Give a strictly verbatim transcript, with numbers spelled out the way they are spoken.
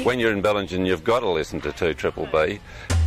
When you're in Bellingen, you've got to listen to two Triple B.